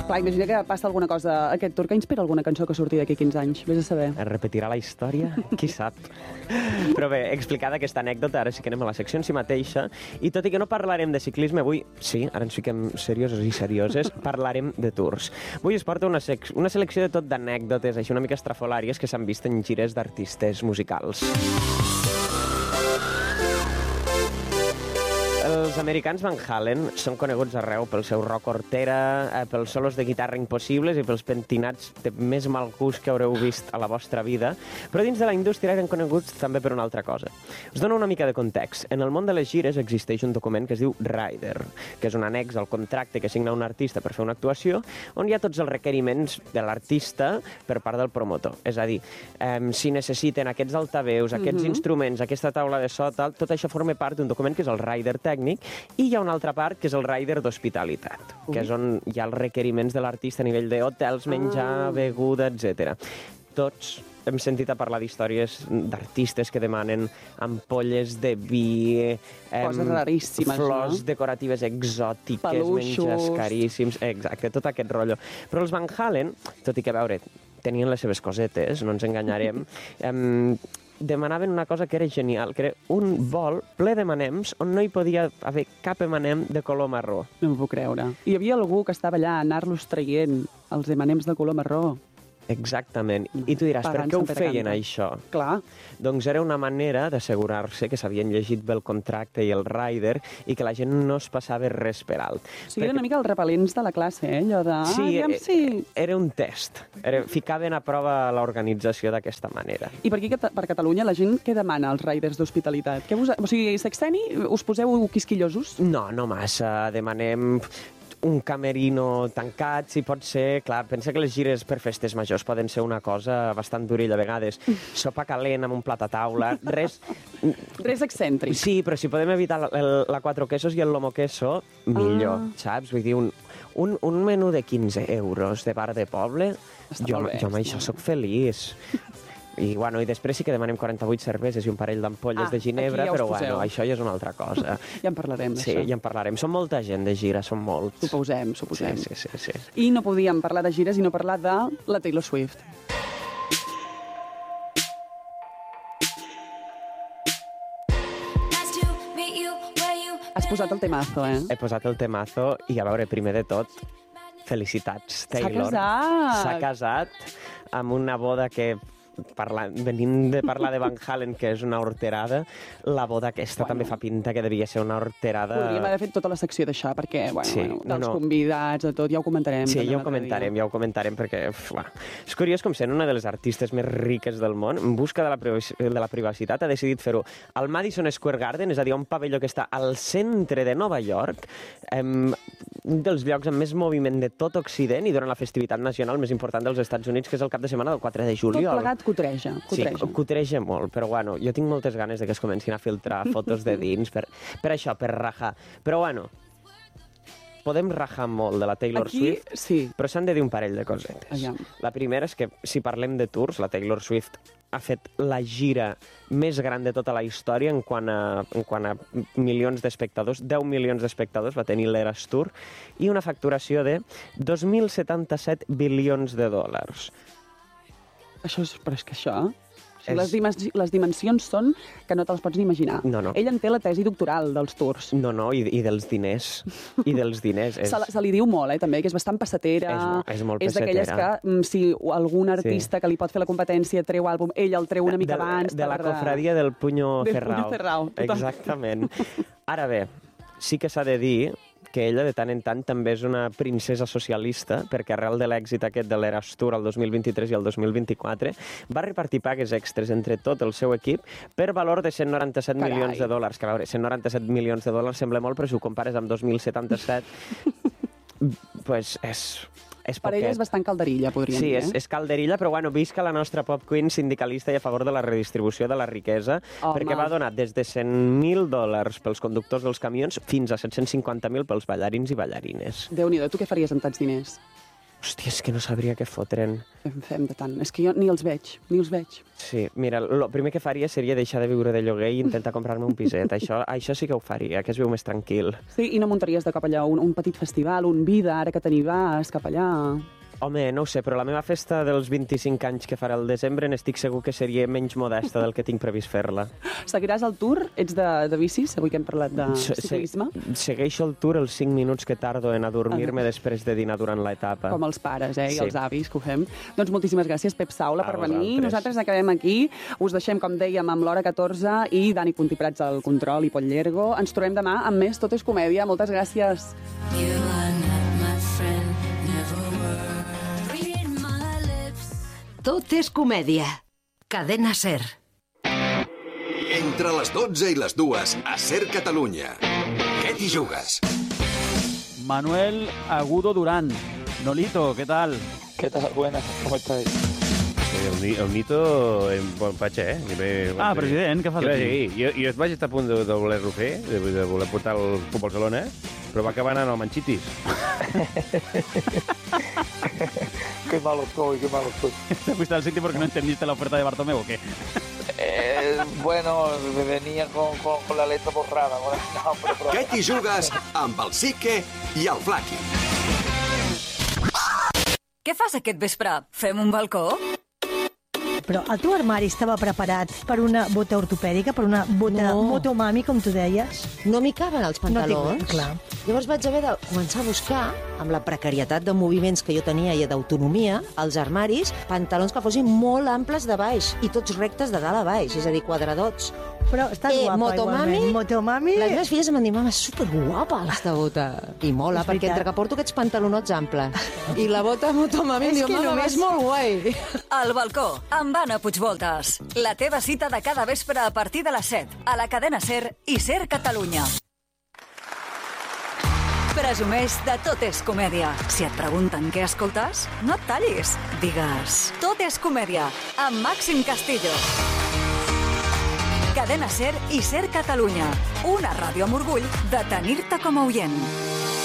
Clar, imagina que passa alguna cosa a aquest tour que inspira alguna cançó que surti d'aquí 15 anys. Vés a saber. Es repetirà la història? Qui sap? Però bé, explicada aquesta anècdota, ara sí que anem a la secció en si mateixa, i tot i que no parlarem de ciclisme, avui, sí, ara ens fiquem seriosos i serioses, parlarem de tours. Avui es porta una selecció de tot d'anècdotes, així una mica estrafolàries, que s'han vist en gires d'artistes musicals. Els americans Van Halen són coneguts arreu pel seu rock hortera, pels solos de guitarra impossibles i pels pentinats de més mal gust que haureu vist a la vostra vida, però dins de la indústria eren coneguts també per una altra cosa. Us dono una mica de context. En el món de les gires existeix un document que es diu Rider, que és un annex al contracte que signa un artista per fer una actuació, on hi ha tots els requeriments de l'artista per part del promotor. És a dir, si necessiten aquests altaveus, aquests instruments, aquesta taula de so, tal, tot això forma part d'un document que és el Rider tècnic, i hi ha una altra part que és el rider d'hospitalitat, que és on hi ha els requeriments de l'artista a nivell d'hotels, menjar, beguda, etc. Tots hem sentit a parlar d'històries d'artistes que demanen ampolles de vi, coses raríssimes, flors decoratives exòtiques, peluixos, menjars caríssims, exacte, tot aquest rotllo. Però els Van Halen, tot i que, a veure, tenien les seves cosetes, no ens enganyarem, demanaven una cosa que era genial, que era un bol ple de M&M's on no hi podia haver cap M&M de color marró. No m'ho puc creure. Hi havia algú que estava allà a anar-los traient, els M&M's de color marró. Exactament. I tu diràs, per què ho feien, això? Clar. Doncs era una manera d'assegurar-se que s'havien llegit bé el contracte i el rider i que la gent no es passava res per alt. O sigui, era una mica els repel·lents de la classe, allò de... Sí, era un test. Ficaven a prova l'organització d'aquesta manera. I per aquí, per Catalunya, la gent què demana als riders d'hospitalitat? O sigui, sexteni, us poseu quisquillosos? No, no massa. Demanem un camerino tancat, si pot ser. Clar, pensa que les gires per festes majors poden ser una cosa bastant durilla a vegades. Sopa calent amb un plat a taula, res excèntric. Sí, però si podem evitar la quatre quesos i el lomo queso, millor, saps? Vull dir, un menú de 15 euros de bar de poble, jo amb això sóc feliç. I després sí que demanem 48 cerveses i un parell d'ampolles de ginebra, però això ja és una altra cosa. Ja en parlarem, d'això. Sí, ja en parlarem. Som molta gent de gira, som molts. Suposem. Sí. I no podíem parlar de gires i no parlar de la Taylor Swift. Has posat el temazo, eh? He posat el temazo i, a veure, primer de tot, felicitats, Taylor. S'ha casat amb una boda que... venint de parlar de Van Halen, que és una horterada, la boda aquesta també fa pinta que devia ser una horterada... Podríem haver fet tota la secció d'això, perquè, dels convidats, de tot, ja ho comentarem. Sí, ja ho comentarem, perquè és curiós com sent una de les artistes més riques del món, en busca de la privacitat, ha decidit fer-ho al Madison Square Garden, és a dir, un pavelló que està al centre de Nova York, un dels llocs amb més moviment de tot Occident i durant la festivitat nacional més important dels Estats Units, que és el cap de setmana del 4 de juliol. Tot plegat cutreja. Sí, cutreja molt, però jo tinc moltes ganes de que es comencin a filtrar fotos de dins, per això, per rajar. Però podem rajar molt de la Taylor Swift, sí. Però s'han de dir un parell de cosetes. La primera és que, si parlem de tours, la Taylor Swift ha fet la gira més gran de tota la història en quant a milions d'espectadors. 10 milions d'espectadors va tenir l'Eras Tour i una facturació de 2.077 bilions de dòlars. Però és que això... Les dimensions són que no te les pots ni imaginar. No. Ell en té la tesi doctoral dels tours. No, i dels diners. Se li diu molt, també, que és bastant passatera. És molt passatera. És d'aquelles que, si algun artista que li pot fer la competència treu àlbum, ell el treu una mica abans. De la cofradia del Puño Cerrao. Total. Exactament. Ara bé, sí que s'ha de dir que ella de tant en tant també és una princesa socialista, perquè arrel de l'èxit aquest de l'Eras Tour el 2023 i el 2024 va repartir pagues extres entre tot el seu equip per valor de 197 milions de dòlars. Que a veure, 197 milions de dòlars sembla molt, però si ho compares amb 2077, doncs és per ella és bastant calderilla, podríem dir. Sí, és calderilla, però visca la nostra pop queen sindicalista i a favor de la redistribució de la riquesa, perquè va donar des de $100.000 pels conductors dels camions fins a 750.000 pels ballarins i ballarines. Déu-n'hi-do, tu què faries amb tants diners? Hòstia, és que no sabria què fotre'n. Fem de tant. És que jo ni els veig. Sí, mira, el primer que faria seria deixar de viure de lloguer i intentar comprar-me un piset. Això sí que ho faria, que es viu més tranquil. Sí, i no muntaries de cap allà un petit festival, un vida, ara que te n'hi vas, cap allà... Home, no ho sé, però la meva festa dels 25 anys que farà al desembre n'estic segur que seria menys modesta del que tinc previst fer-la. Seguiràs el tour? Ets de bicis, avui que hem parlat de ciclisme? Segueixo el tour els 5 minuts que tardo en adormir-me després de dinar durant l'etapa. Com els pares, i els avis que ho fem. Doncs moltíssimes gràcies, Pep Saula, per venir. Nosaltres acabem aquí. Us deixem, com dèiem, amb l'Hora 14 i Dani Puntiprats al control i Pol Llergo. Ens trobem demà amb més Tot és comèdia. Moltes gràcies. Tot és comèdia. Cadena SER. Entre les 12 i les 2 a SER Catalunya. Què t'hi jugues? Manuel Agudo Durán. Nolito, ¿qué tal? ¿Qué tal? Buenas, ¿cómo estáis? El Nito faig, President, què fas aquí? Jo vaig estar a punt de voler-lo fer, de voler portar el Futbol Barcelona, però va acabar anant al Manchitis. Qué malo estoy. ¿Te fuiste al sitio porque no entendiste la oferta de Bartomeu o qué? Bueno, me venía con la letra borrada. No, però... Què t'hi jugues amb el Sique i el Flaqui? Què fas aquest vespre? Fem un balcó? Però el teu armari estava preparat per una bota ortopèdica, per una bota motomami, com tu deies? No m'hi caben els pantalons. No clar. Llavors vaig haver de començar a buscar, amb la precarietat de moviments que jo tenia i d'autonomia, als armaris, pantalons que fossin molt amples de baix i tots rectes de dalt a baix, és a dir, quadradots. Però estàs guapa, igualment. Motomami... Les meves filles em van dir, mama, és superguapa aquesta bota. I mola, perquè entre que porto aquests pantalonets amples i la bota motomami, diu, mama, és molt guai. Al balcó, amb Anna Puigvoltes. La teva cita de cada vespre a partir de les 7, a la cadena SER i SER Catalunya. Presumeix de Tot és comèdia. Si et pregunten què escoltes, no et tallis. Digues, Tot és comèdia, amb Màxim Castillo. Cadena SER i SER Catalunya. Una ràdio amb orgull de tenir-te com a oient.